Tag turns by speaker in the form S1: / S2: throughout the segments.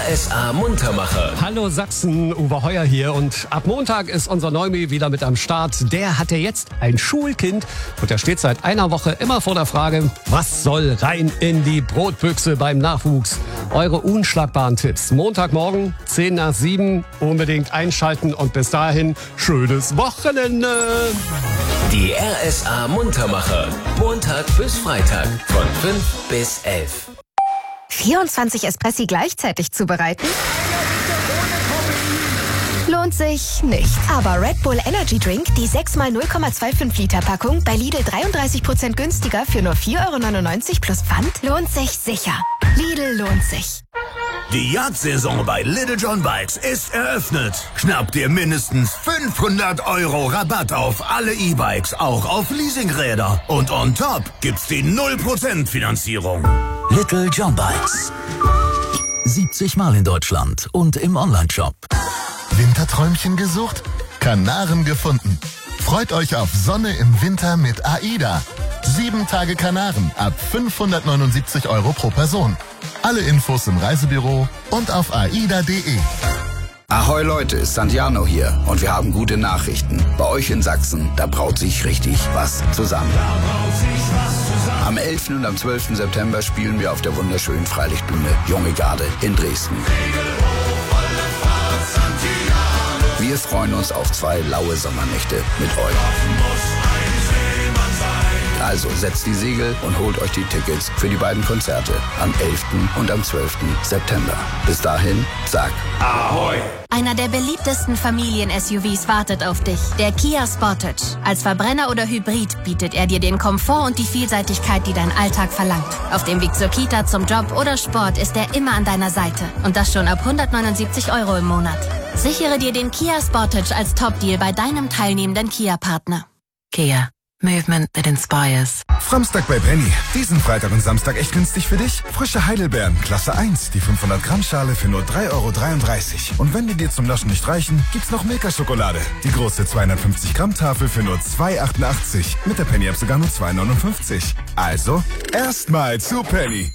S1: RSA Muntermacher.
S2: Hallo Sachsen, Uwe Heuer hier und ab Montag ist unser Neumi wieder mit am Start. Der hat ja jetzt ein Schulkind und der steht seit einer Woche immer vor der Frage, was soll rein in die Brotbüchse beim Nachwuchs? Eure unschlagbaren Tipps. Montagmorgen, 6:10, unbedingt einschalten und bis dahin schönes Wochenende.
S1: Die RSA Muntermacher. Montag bis Freitag von 5 bis 11.
S3: 24 Espressi gleichzeitig zubereiten? Lohnt sich nicht. Aber Red Bull Energy Drink, die 6x 0,25 Liter Packung, bei Lidl 33% günstiger für nur 4,99 € plus Pfand, lohnt sich sicher. Lidl lohnt sich.
S4: Die Jagdsaison bei Little John Bikes ist eröffnet. Schnapp dir mindestens 500 € Rabatt auf alle E-Bikes, auch auf Leasingräder. Und on top gibt's die 0% Finanzierung.
S5: Little John Bikes. 70 Mal in Deutschland und im Onlineshop.
S6: Winterträumchen gesucht? Kanaren gefunden. Freut euch auf Sonne im Winter mit AIDA. 7 Tage Kanaren ab 579 € pro Person. Alle Infos im Reisebüro und auf aida.de.
S7: Ahoi Leute, Santiano hier und wir haben gute Nachrichten. Bei euch in Sachsen, da braut sich richtig was zusammen. Am 11. und am 12. September spielen wir auf der wunderschönen Freilichtbühne Junge Garde in Dresden. Wir freuen uns auf 2 laue Sommernächte mit euch. Also setzt die Segel und holt euch die Tickets für die beiden Konzerte am 11. und am 12. September. Bis dahin, sag Ahoi!
S8: Einer der beliebtesten Familien-SUVs wartet auf dich, der Kia Sportage. Als Verbrenner oder Hybrid bietet er dir den Komfort und die Vielseitigkeit, die dein Alltag verlangt. Auf dem Weg zur Kita, zum Job oder Sport ist er immer an deiner Seite. Und das schon ab 179 € im Monat. Sichere dir den Kia Sportage als Top-Deal bei deinem teilnehmenden Kia-Partner.
S9: Kia. Movement that inspires.
S10: Samstag bei Penny. Diesen Freitag und Samstag echt günstig für dich? Frische Heidelbeeren, Klasse 1, die 500 Gramm Schale für nur 3,33 €. Und wenn die dir zum Naschen nicht reichen, gibt's noch Milka-Schokolade. Die große 250 Gramm Tafel für nur 2,88 €. Mit der Penny-App sogar nur 2,59 €. Also, erstmal zu Penny.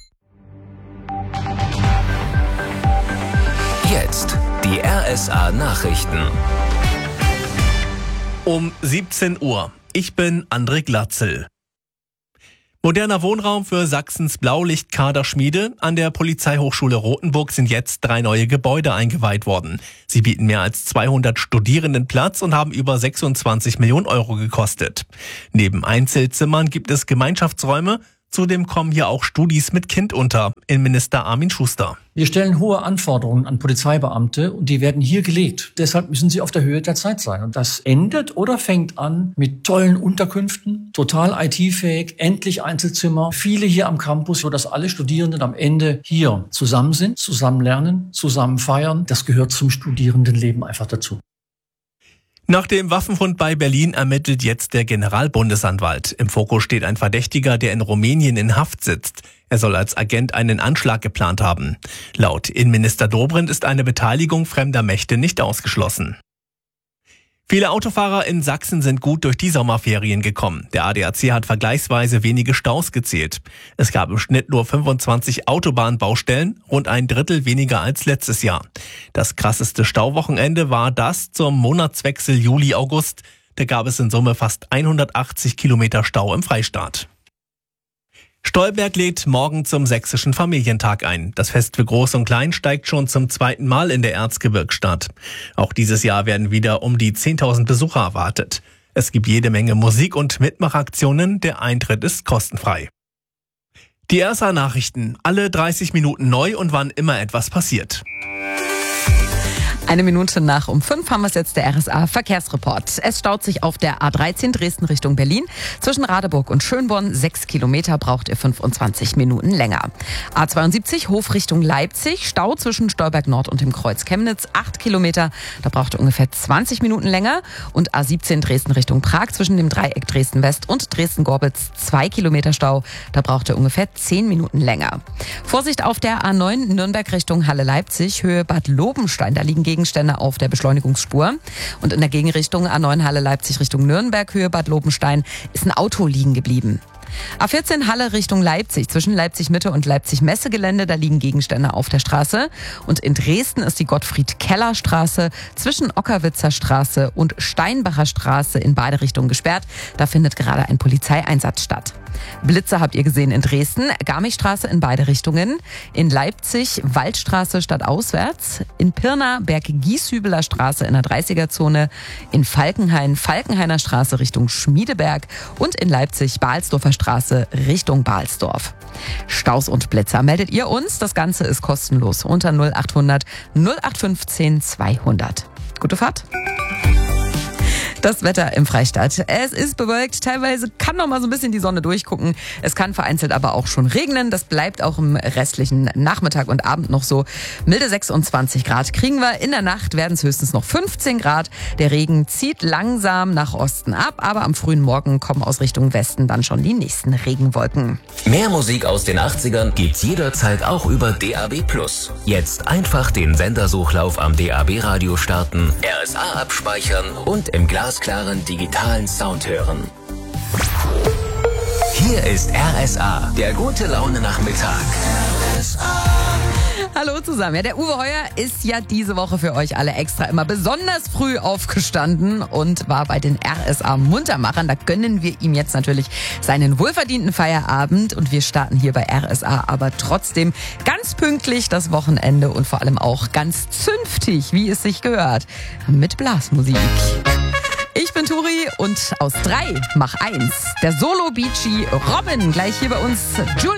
S1: Jetzt die RSA Nachrichten.
S11: Um 17 Uhr. Ich bin André Glatzel. Moderner Wohnraum für Sachsens Blaulichtkaderschmiede. An der Polizeihochschule Rothenburg sind jetzt 3 neue Gebäude eingeweiht worden. Sie bieten mehr als 200 Studierenden Platz und haben über 26 Millionen € gekostet. Neben Einzelzimmern gibt es Gemeinschaftsräume. Zudem kommen hier auch Studis mit Kind unter. Innenminister Armin Schuster.
S12: Wir stellen hohe Anforderungen an Polizeibeamte und die werden hier gelegt. Deshalb müssen sie auf der Höhe der Zeit sein. Und das endet oder fängt an mit tollen Unterkünften, total IT-fähig, endlich Einzelzimmer, viele hier am Campus, sodass alle Studierenden am Ende hier zusammen sind, zusammen lernen, zusammen feiern. Das gehört zum Studierendenleben einfach dazu.
S11: Nach dem Waffenfund bei Berlin ermittelt jetzt der Generalbundesanwalt. Im Fokus steht ein Verdächtiger, der in Rumänien in Haft sitzt. Er soll als Agent einen Anschlag geplant haben. Laut Innenminister Dobrindt ist eine Beteiligung fremder Mächte nicht ausgeschlossen. Viele Autofahrer in Sachsen sind gut durch die Sommerferien gekommen. Der ADAC hat vergleichsweise wenige Staus gezählt. Es gab im Schnitt nur 25 Autobahnbaustellen, rund ein Drittel weniger als letztes Jahr. Das krasseste Stauwochenende war das zum Monatswechsel Juli-August. Da gab es in Summe fast 180 Kilometer Stau im Freistaat. Stolberg lädt morgen zum Sächsischen Familientag ein. Das Fest für Groß und Klein steigt schon zum 2. Mal in der Erzgebirgsstadt. Auch dieses Jahr werden wieder um die 10.000 Besucher erwartet. Es gibt jede Menge Musik- und Mitmachaktionen. Der Eintritt ist kostenfrei. Die RSA Nachrichten. Alle 30 Minuten neu und wann immer etwas passiert.
S9: 1 Minute nach um 5 haben wir jetzt der RSA Verkehrsreport. Es staut sich auf der A13 Dresden Richtung Berlin. Zwischen Radeburg und Schönborn 6 Kilometer braucht ihr 25 Minuten länger. A72 Hof Richtung Leipzig. Stau zwischen Stolberg Nord und dem Kreuz Chemnitz 8 Kilometer. Da braucht ihr ungefähr 20 Minuten länger. Und A17 Dresden Richtung Prag zwischen dem Dreieck Dresden West und Dresden-Gorbitz 2 Kilometer Stau. Da braucht ihr ungefähr 10 Minuten länger. Vorsicht auf der A9 Nürnberg Richtung Halle Leipzig. Höhe Bad Lobenstein. Da liegen Gegenstände auf der Beschleunigungsspur. Und in der Gegenrichtung A9 Halle Leipzig Richtung Nürnberg, Höhe Bad Lobenstein, ist ein Auto liegen geblieben. A14 Halle Richtung Leipzig. Zwischen Leipzig Mitte und Leipzig Messegelände, da liegen Gegenstände auf der Straße. Und in Dresden ist die Gottfried-Keller-Straße zwischen Ockerwitzer Straße und Steinbacher Straße in beide Richtungen gesperrt. Da findet gerade ein Polizeieinsatz statt. Blitze habt ihr gesehen in Dresden, Garmichstraße in beide Richtungen, in Leipzig Waldstraße stadtauswärts, in Pirna Berg-Gieshübeler Straße in der 30er-Zone, in Falkenhain Falkenhainer Straße Richtung Schmiedeberg und in Leipzig Balsdorfer Straße Richtung Balsdorf. Staus und Blitzer meldet ihr uns, das Ganze ist kostenlos unter 0800 0815 200. Gute Fahrt! Das Wetter im Freistaat. Es ist bewölkt, teilweise kann noch mal so ein bisschen die Sonne durchgucken. Es kann vereinzelt aber auch schon regnen. Das bleibt auch im restlichen Nachmittag und Abend noch so. Milde 26 Grad kriegen wir. In der Nacht werden es höchstens noch 15 Grad. Der Regen zieht langsam nach Osten ab, aber am frühen Morgen kommen aus Richtung Westen dann schon die nächsten Regenwolken.
S1: Mehr Musik aus den 80ern gibt's jederzeit auch über DAB+. Jetzt einfach den Sendersuchlauf am DAB-Radio starten, RSA abspeichern und im glasklaren digitalen Sound hören. Hier ist RSA, der gute Laune Nachmittag.
S9: Hallo zusammen. Ja, der Uwe Heuer ist ja diese Woche für euch alle extra immer besonders früh aufgestanden und war bei den RSA Muntermachern. Da gönnen wir ihm jetzt natürlich seinen wohlverdienten Feierabend und wir starten hier bei RSA aber trotzdem ganz pünktlich das Wochenende und vor allem auch ganz zünftig, wie es sich gehört, mit Blasmusik. Ich bin Turi und aus 3 mach 1. Der Solo-Beachy Robin gleich hier bei uns. Julie.